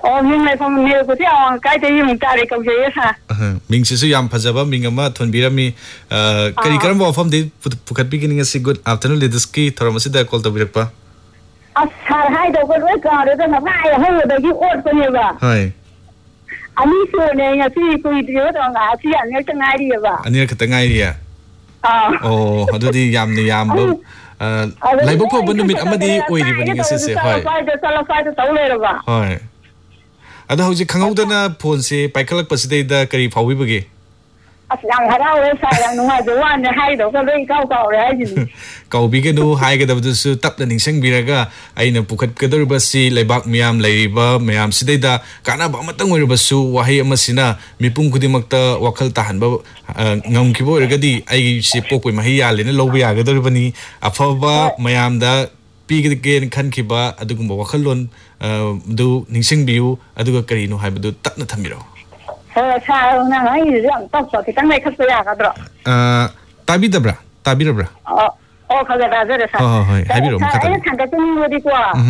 ꯃꯤꯡ ꯂꯩꯐꯝ ꯅꯦꯔꯕꯨꯗꯤ ꯑꯋꯥꯡ ꯀꯥꯏꯗ ꯌꯨꯝ ꯇꯥꯔꯦ ꯀꯧꯖꯩꯌꯦ ꯁꯥꯔ ꯃꯤꯡꯁꯤꯁꯨ ꯌꯥꯝ ꯐꯖꯕ ꯃꯤꯡ ꯑꯃ ꯊꯣꯟꯕꯤꯔꯝꯃꯤ ꯀꯔꯤ ꯀꯔꯝꯕ ꯋꯥꯐꯝꯗꯤ ꯄꯨꯈꯠꯄꯤꯒꯅꯤ ꯉꯁꯤ ꯒꯨꯗ ꯑꯥꯐꯇꯔꯅꯨꯟ ꯂꯤꯗꯔꯁꯀꯤ ꯊꯧꯔꯝ ꯑꯁꯤꯗ ꯀꯣꯜ ꯇꯧꯕꯤꯔꯛꯄ ꯑꯁ ꯁꯥꯔ ꯍꯥꯏꯗꯧꯕ ꯂꯣꯏ ꯀꯥꯎꯔꯦꯗꯅ ꯉꯥꯏ ꯑꯍꯧꯕꯗꯒꯤ ꯑꯣꯠꯄꯅꯦꯕ ꯍꯣꯏ ꯑꯅꯤ ꯁꯨꯔꯅꯦ ꯉꯁꯤ ꯀꯨꯏꯗ꯭ꯔꯤꯕ ꯉꯁꯤ ꯑꯅꯤꯔꯛꯇ ꯉꯥꯏꯔꯤꯑꯕ ꯑꯅꯤꯔꯛ ꯈꯛꯇ ꯉꯥꯏꯔꯤꯌꯦ ꯑꯣ ꯑꯗꯨꯗꯤ ꯌꯥꯝꯅ ꯌꯥꯝꯕ ꯂꯥꯏꯕꯛ ꯐꯕ ꯅꯨꯃꯤꯠ ꯑꯃꯗꯤ ꯑꯣꯏꯔꯤꯕꯅꯤ ꯉꯁꯤꯁꯦ ꯍꯣꯏ ꯍꯣꯏ ꯑꯗꯣ ꯍꯧꯖꯤꯛ ꯈꯪꯍꯧꯗꯅ ꯐꯣꯟꯁꯦ ꯄꯥꯏꯈꯠꯂꯛꯄꯁꯤꯗꯩꯗ ꯀꯔꯤ ꯐꯥꯎꯕꯤꯕꯒꯦ ꯑꯁ ꯌꯥꯝ ꯍꯔꯥꯎꯔꯦ ꯁꯥꯔ ꯌꯥꯝ ꯅꯨꯡꯉꯥꯏꯖꯕ ꯋꯥꯅꯦ ꯍꯥꯏꯗꯧꯒ ꯂꯣꯏ ꯏꯀꯥꯎ ꯀꯥꯎꯔꯦ ꯍꯥꯏꯁꯤꯅꯤ ꯀꯥꯎꯕꯤꯒꯅꯨ ꯍꯥꯏꯒꯗꯕꯗꯨꯁꯨ ꯇꯞꯅ ꯅꯤꯡꯁꯤꯡꯕꯤꯔꯒ ꯑꯩꯅ ꯄꯨꯈꯠꯀꯗꯧꯔꯤꯕꯁꯤ ꯂꯩꯕꯥꯛ ꯃꯤꯌꯥꯝ ꯂꯩꯔꯤꯕ ꯃꯌꯥꯝꯁꯤꯗꯩꯗ ꯀꯥꯟꯅꯕ ꯑꯃꯇꯪ ꯑꯣꯏꯔꯕꯁꯨ ꯋꯥꯍꯩ ꯑꯃꯁꯤꯅ ꯃꯤꯄꯨꯝ ꯈꯨꯗꯤꯡꯃꯛꯇ ꯋꯥꯈꯜ ꯇꯥꯍꯟꯕ ꯉꯝꯈꯤꯕ ꯑꯣꯏꯔꯒꯗꯤ ꯑꯩꯒꯤꯁꯤ ꯄꯣꯛꯄꯩ ꯃꯍꯩ ꯌꯥꯜꯂꯦꯅ ꯂꯧꯕ ꯌꯥꯒꯗꯧꯔꯤꯕꯅꯤ ꯑꯐꯕ ꯃꯌꯥꯝꯗ ꯄꯤꯒꯦꯅ ꯈꯟꯈꯤꯕ ꯑꯗꯨꯒꯨꯝꯕ ꯋꯥꯈꯜꯂꯣꯟ ꯗꯨ ꯅꯤꯡꯁꯤꯡꯕꯤꯌꯨ ꯑꯗꯨꯒ ꯀꯔꯤꯅꯣ ꯍꯥꯏꯕꯗꯨ ꯇꯞꯅ ꯊꯝꯕꯤꯔꯛꯎ ꯁꯥꯔ ꯅꯪ ꯑꯩꯒꯤꯁꯨ ꯌꯥꯝ ꯇꯞꯄ ꯈꯤꯇꯪ ꯂꯩꯈꯠꯄ ꯌꯥꯒꯗ꯭ꯔꯣ ꯇꯥꯕꯤꯗꯕ꯭ꯔꯥ ꯇꯥꯕꯤꯔꯕ꯭ꯔꯥ ꯈꯔ ꯇꯥꯖꯔꯦ ꯍꯣꯏ ꯍꯣꯏ ꯍꯣꯏ ꯍꯥꯏꯕꯤꯔꯛꯑꯣ ꯃꯈꯥ ꯑꯩꯅ ꯇꯥꯕꯤꯌꯨ ꯊꯥꯡꯒꯠꯆꯅꯤꯡꯕꯗꯤꯀꯣ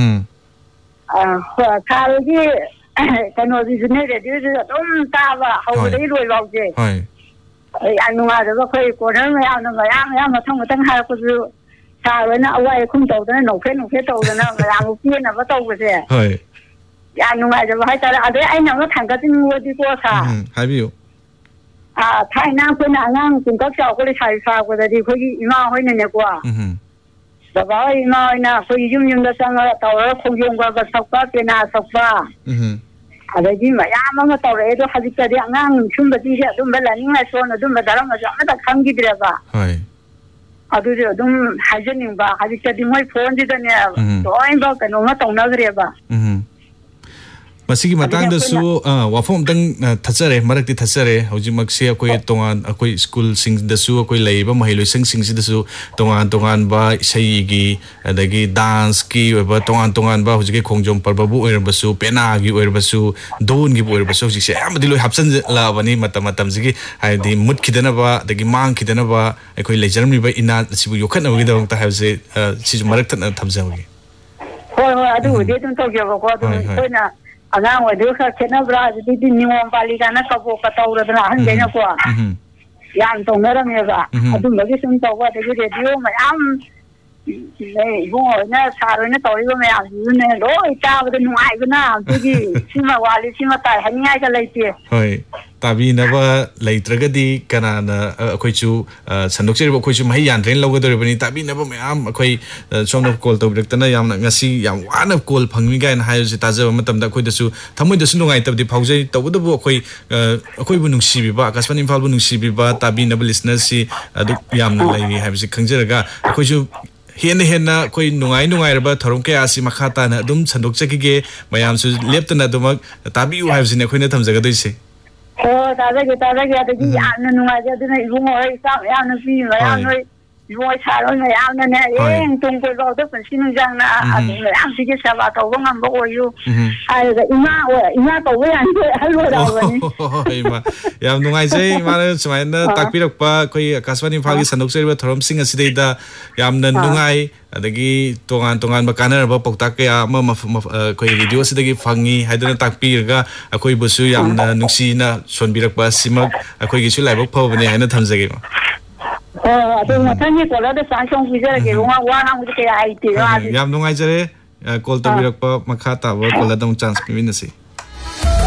ꯁꯥꯔꯒꯤ ꯀꯩꯅꯣꯁꯤꯁꯨꯅꯦ ꯔꯦꯗꯤꯑꯣꯁꯤꯁꯨ ꯑꯗꯨꯝ ꯇꯥꯕ ꯍꯧꯕꯗꯒꯤ ꯂꯣꯏꯐꯥꯎꯁꯦ ꯍꯣꯏ ꯌꯥꯝ ꯅꯨꯡꯉꯥꯏꯖꯕ ꯑꯩꯈꯣꯏ ꯀꯣꯔꯅꯔ ꯃꯌꯥꯝꯅ ꯃꯌꯥꯝ ꯃꯊꯪ ꯍꯥꯏꯔꯛꯄꯁꯨ ꯁꯥꯔ ꯍꯣꯏꯅ ꯑꯋꯥꯏ ꯑꯈꯨꯝ ꯇꯧꯗꯅ ꯅꯣꯛꯐꯦꯠ ꯇꯧꯗꯅ ꯃꯌꯥꯝꯕꯨ ꯄꯦꯟꯅꯕ ꯇꯧꯕꯁꯦ ꯍꯣꯏ ꯌꯥꯝ ꯅꯨꯡꯉꯥꯏꯖꯕ ꯍꯥꯏꯇꯥꯔꯦ ꯑꯗꯩ ꯑꯩꯅ ꯑꯃ ꯊꯥꯡꯒꯠꯅꯤꯡꯕꯗꯤꯀꯣ ꯁꯥꯔ ꯍꯥꯏꯕꯤꯌꯨ ꯊꯥꯏꯅ ꯑꯩꯈꯣꯏꯅ ꯑꯉꯥꯡ ꯄꯨꯡꯀꯛ ꯆꯥꯎꯔꯛꯄ ꯂꯩꯁꯥꯕꯤ ꯐꯥꯔꯛꯄꯗꯗꯤ ꯑꯩꯈꯣꯏꯒꯤ ꯏꯃꯥ ꯍꯣꯏꯅꯅꯦꯀꯣ ꯕꯕꯥ ꯍꯣꯏ ꯏꯃꯥ ꯍꯣꯏꯅ ꯑꯩꯈꯣꯏꯒꯤ ꯌꯨꯝꯗ ꯆꯪꯉꯒ ꯇꯧꯔꯒ ꯈꯣꯡꯖꯣꯝ ꯄꯔꯕ ꯁꯛꯄ ꯄꯦꯅꯥ ꯁꯛꯄ ꯑꯗꯒꯤ ꯃꯌꯥꯝ ꯑꯃ ꯇꯧꯔꯛꯑꯦ ꯑꯗꯣ ꯍꯧꯖꯤꯛꯇꯗꯤ ꯑꯉꯥꯡ ꯁꯨꯝꯕꯁꯤꯡꯁꯦ ꯑꯗꯨꯝꯕ ꯂꯥꯏꯅꯤꯡ ꯂꯥꯏꯁꯣꯟ ꯑꯗꯨꯝꯕ ꯙꯔꯃꯁꯨ ꯑꯃꯠꯇ ꯈꯪꯈꯤꯗ꯭ꯔꯦꯕ ꯑꯗꯨꯁꯨ ꯑꯗꯨꯝ ꯍꯥꯏꯖꯅꯤꯡꯕ ꯍꯧꯖꯤꯛꯇꯗꯤ ꯃꯣꯏ ꯐꯣꯟꯁꯤꯗꯅꯦ ꯂꯣꯏꯅꯃꯛ ꯀꯩꯅꯣꯝꯃ ꯇꯧꯅꯈ꯭ꯔꯦꯕ ꯃꯁꯤꯒꯤ ꯃꯇꯥꯡꯗꯁꯨ ꯋꯥꯐꯝ ꯑꯃꯇꯪ ꯊꯠꯆꯔꯦ ꯃꯔꯛꯇꯤ ꯊꯠꯆꯔꯦ ꯍꯧꯖꯤꯛꯃꯛꯁꯦ ꯑꯩꯈꯣꯏ ꯇꯣꯉꯥꯟ ꯑꯩꯈꯣꯏ ꯁ꯭ꯀꯨꯜꯁꯤꯡꯗꯁꯨ ꯑꯩꯈꯣꯏ ꯂꯩꯔꯤꯕ ꯃꯍꯩꯂꯣꯏꯁꯪꯁꯤꯡꯁꯤꯗꯁꯨ ꯇꯣꯉꯥꯟꯕ ꯏꯁꯩꯒꯤ ꯑꯗꯒꯤ ꯗꯥꯟꯁꯀꯤ ꯑꯣꯏꯕ ꯇꯣꯉꯥꯟꯕ ꯍꯧꯖꯤꯛꯀꯤ ꯈꯣꯡꯖꯣꯝ ꯄꯔꯕꯕꯨ ꯑꯣꯏꯔꯕꯁꯨ ꯄꯦꯅꯥꯒꯤ ꯑꯣꯏꯔꯕꯁꯨ ꯗꯣꯟꯒꯤꯕꯨ ꯑꯣꯏꯔꯕꯁꯨ ꯍꯧꯖꯤꯛꯁꯦ ꯑꯌꯥꯝꯕꯗꯤ ꯂꯣꯏ ꯍꯥꯞꯆꯤꯟꯂꯛꯑꯕꯅꯤ ꯃꯇꯝꯁꯤꯒꯤ ꯍꯥꯏꯗꯤ ꯃꯨꯠꯈꯤꯗꯅꯕ ꯑꯗꯒꯤ ꯃꯥꯡꯈꯤꯗꯅꯕ ꯑꯩꯈꯣꯏ ꯂꯩꯖꯔꯝꯂꯤꯕ ꯏꯅꯥꯠ ꯑꯁꯤꯕꯨ ꯌꯣꯛꯈꯠꯅꯕꯒꯤꯗꯃꯛꯇ ꯍꯥꯏꯕꯁꯦ ꯁꯤꯁꯨ ꯃꯔꯛ ꯊꯠꯅ ꯊꯝꯖꯕꯒꯦ ꯍꯣꯏ ꯑꯗꯨꯕꯨꯗꯤ ꯑꯗꯨꯝ ꯇꯧꯖꯕꯀꯣ ꯑꯗꯨꯝ ꯑꯩꯈꯣꯏꯅ ꯑꯉꯥꯡ ꯑꯣꯏꯗꯨꯒ ꯈꯔ ꯈꯦꯠꯅꯕ꯭ꯔꯥ ꯑꯗꯨꯗꯤ ꯅꯤꯉꯣꯝ ꯄꯥꯜꯂꯤ ꯀꯥꯏꯅ ꯀꯕꯣꯛꯀ ꯇꯧꯔꯗꯅ ꯑꯍꯟꯈꯩꯅꯀꯣ ꯌꯥꯝ ꯇꯧꯅꯔꯝꯃꯦꯕ ꯑꯗꯨꯝꯕꯒꯤ ꯁꯨꯝ ꯇꯧꯕ ꯑꯗꯒꯤ ꯔꯦꯗꯤꯑꯣ ꯃꯌꯥꯝ ꯏꯕꯨꯡꯉꯣ ꯍꯣꯏꯅ ꯁꯥꯔ ꯍꯣꯏꯅ ꯇꯧꯔꯤꯕ ꯃꯌꯥꯝꯁꯤꯁꯨꯅꯦ ꯂꯣꯏ ꯇꯥꯕꯗ ꯅꯨꯡꯉꯥꯏꯕꯅ ꯑꯗꯨꯒꯤ ꯁꯤꯃ ꯋꯥꯠꯂꯤ ꯁꯤꯃ ꯇꯥꯏ ꯍꯥꯏꯅꯤꯡꯉꯥꯏꯒ ꯂꯩꯇꯦ ꯍꯣꯏ ꯇꯥꯕꯤꯅꯕ ꯂꯩꯇ꯭ꯔꯒꯗꯤ ꯀꯅꯥꯅ ꯑꯩꯈꯣꯏꯁꯨ ꯁꯟꯗꯣꯛꯆꯔꯤꯕ ꯑꯩꯈꯣꯏꯁꯨ ꯃꯍꯩ ꯌꯥꯟꯗ꯭ꯔꯦꯅ ꯂꯧꯒꯗꯧꯔꯤꯕꯅꯤ ꯇꯥꯕꯤꯅꯕ ꯃꯌꯥꯝ ꯑꯩꯈꯣꯏ ꯁꯣꯝꯅ ꯀꯣꯜ ꯇꯧꯕꯤꯔꯛꯇꯅ ꯌꯥꯝꯅ ꯉꯁꯤ ꯌꯥꯝ ꯋꯥꯅ ꯀꯣꯜ ꯐꯪꯃꯤ ꯀꯥꯏꯅ ꯍꯥꯏꯕꯁꯤ ꯇꯥꯖꯕ ꯃꯇꯝꯗ ꯑꯩꯈꯣꯏꯗꯁꯨ ꯊꯃꯣꯏꯗꯁꯨ ꯅꯨꯡꯉꯥꯏꯇꯕꯗꯤ ꯐꯥꯎꯖꯩ ꯇꯧꯕꯇꯕꯨ ꯑꯩꯈꯣꯏꯕꯨ ꯅꯨꯡꯁꯤꯕꯤꯕ ꯑꯀꯥꯁꯕꯥꯅꯤ ꯏꯝꯐꯥꯜꯕꯨ ꯅꯨꯡꯁꯤꯕꯤꯕ ꯇꯥꯕꯤꯅꯕ ꯂꯤꯁꯅꯔꯁꯤ ꯑꯗꯨꯛ ꯌꯥꯝꯅ ꯂꯩꯔꯤ ꯍꯥꯏꯕꯁꯤ ꯈꯪꯖꯔꯒ ꯑꯩꯈꯣꯏꯁꯨ ꯍꯦꯟꯅ ꯑꯩꯈꯣꯏ ꯅꯨꯡꯉꯥꯏꯔꯕ ꯊꯧꯔꯝ ꯀꯌꯥ ꯑꯁꯤ ꯃꯈꯥ ꯇꯥꯅ ꯑꯗꯨꯝ ꯁꯟꯗꯣꯛꯆꯈꯤꯒꯦ ꯃꯌꯥꯝꯁꯨ ꯂꯦꯞꯇꯅ ꯑꯗꯨꯃꯛ ꯇꯥꯕꯤꯌꯨ ꯍꯥꯏꯕꯁꯤꯅꯤ ꯑꯩꯈꯣꯏꯅ ꯊꯝꯖꯒꯗꯣꯏꯁꯦ ꯍꯣꯏ ꯇꯥꯖꯒꯦ ꯑꯗꯒꯤ ꯌꯥꯝꯅ ꯅꯨꯡꯉꯥꯏꯖꯩ ꯑꯗꯨꯅ ꯏꯕꯨꯡꯉꯣ ꯍꯣꯏ ꯏꯆꯥ ꯃꯌꯥꯝ ꯅꯨꯄꯤ ꯃꯌꯥꯝ ꯅꯣꯏ ꯏꯕꯨꯡꯉꯣ ꯁꯥꯔ ꯍꯣꯏ ꯃꯌꯥꯝꯅꯅꯦ ꯇꯨꯡ ꯀꯣꯏꯕꯥꯎꯗ ꯄꯨꯟꯁꯤ ꯅꯨꯡꯖꯥꯡꯅ ꯑꯗꯨꯝ ꯃꯌꯥꯝꯁꯤꯒꯤ ꯁꯦꯕꯥ ꯇꯧꯕ ꯉꯝꯕ ꯑꯣꯏꯌꯨ ꯍꯥꯏꯔꯒ ꯏꯃꯥ ꯀꯧꯕ ꯌꯥꯅꯤ ꯑꯍꯜ ꯑꯣꯏꯔꯛꯑꯕꯅꯤ ꯏꯃꯥ ꯌꯥꯝ ꯅꯨꯡꯉꯥꯏꯖꯩ ꯏꯃꯥꯅ ꯁꯨꯃꯥꯏꯅ ꯇꯥꯛꯄꯤꯔꯛꯄ ꯑꯩꯈꯣꯏ ꯑꯀꯥꯁꯕꯥꯅꯤ ꯏꯝꯐꯥꯜꯒꯤ ꯁꯟꯗꯣꯛꯆꯔꯤꯕ ꯊꯧꯔꯝꯁꯤꯡ ꯑꯁꯤꯗꯩꯗ ꯌꯥꯝꯅ ꯅꯨꯡꯉꯥꯏ ꯑꯗꯒꯤ ꯇꯣꯉꯥꯟꯕ ꯀꯥꯟꯅꯔꯕ ꯄꯥꯎꯇꯥꯛ ꯀꯌꯥ ꯑꯃ ꯑꯩꯈꯣꯏ ꯔꯦꯗꯤꯑꯣꯁꯤꯗꯒꯤ ꯐꯪꯉꯤ ꯍꯥꯏꯗꯨꯅ ꯇꯥꯛꯄꯤꯔꯒ ꯑꯩꯈꯣꯏꯕꯨꯁꯨ ꯌꯥꯝꯅ ꯅꯨꯡꯁꯤꯅ ꯁꯣꯟꯕꯤꯔꯛꯄ ꯑꯁꯤꯃꯛ ꯑꯩꯈꯣꯏꯒꯤꯁꯨ ꯂꯥꯏꯕꯛ ꯐꯕꯅꯤ ꯍꯥꯏꯅ ꯊꯝꯖꯒꯦ ꯑꯗꯨ ꯃꯊꯪꯒꯤ ꯀꯣꯂꯔꯗ ꯆꯥꯟꯁ ꯑꯃꯨꯛ ꯄꯤꯖꯔꯒꯦ ꯋꯥ ꯉꯥꯡꯕꯗꯤ ꯀꯌꯥ ꯍꯩꯇꯦ ꯌꯥꯝ ꯅꯨꯡꯉꯥꯏꯖꯔꯦ ꯀꯣꯜ ꯇꯧꯕꯤꯔꯛꯄ ꯃꯈꯥ ꯇꯥꯕ ꯀꯣꯂꯔꯗ ꯑꯃꯨꯛ ꯆꯥꯟꯁ ꯄꯤꯃꯤꯟꯅꯁꯤ